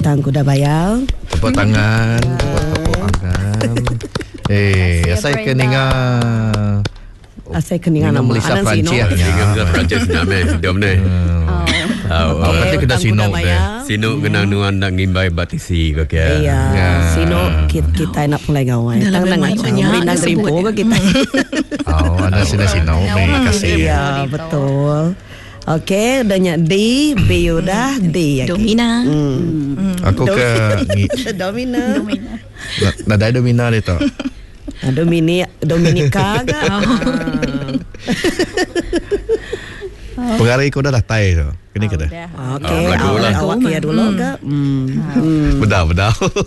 Hutang kuda bayar. Tepuk tangan. Tepuk tangan. Saya keninga. Saya keningan nama Melissa Anan Sino. Perancis. Melissa Perancis nama diam ni. Apa kena Sino deh. Sino kena nuan nak ngimbai batisi ke kia. Iya, Sino kita nak mulai gawai. Dalam Tang nak rimpo ke kita. Anda Sino. Terima kasih. Iya, betul. Okey, udahnya D, B udah, D. Domina. Aku ke Domina. Nadai Domina dia tu. Dominika ke? Pengaruh kau dah datai tu. Kini ke dah. Okey, awak kaya dulu ke? Bedah.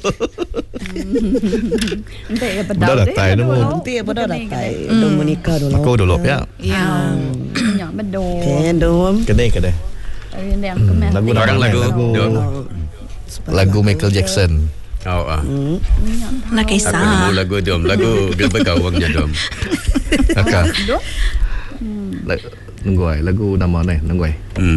Bedah datai dulu. Nanti bedah datai. Dominika dulu. Aku dulu ya. Ya. Okey, Dom. Kini ke dah. Lagu Michael Jackson. Nak Aku kisah. nemu lagu diam. Lagu gelbek awangnya diam. Kakak. Nungguai. Lagu nama ni. Nungguai.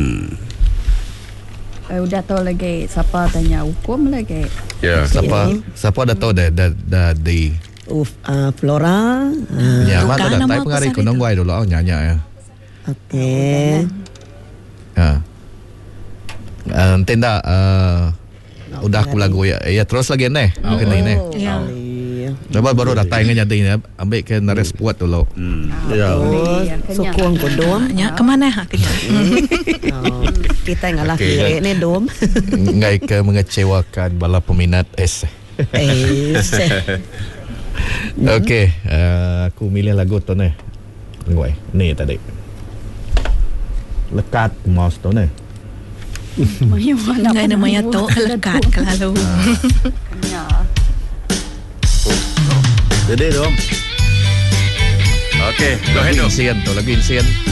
Udah tahu lagi siapa tanya hukum lagi. Ya. Siapa dah tahu dah di. Flora. Ya, mana dah nama tai pengaruh aku kau nungguai dulu. Nyanyi ya. Okey. Nanti dah. Udah aku lagu ya terus lagi ni. Kena ini. Ya. Lepas baru datang dengan nyata ini. Ambil ke nares puat dulu. Ya. Sokong ko Dom. Ya, kemana kerja? Kita ngalah Okey, kiri ni Dom. Ngai ke mengecewakan bala peminat Okey, aku milih lagu tu ni. Tunggu ni tadi. Lekat mouse tu ni. Enggak namanya tu lekat kalau. Jadi dong. Okey, go ahead dong. Lagu insiden tu, lagu insiden.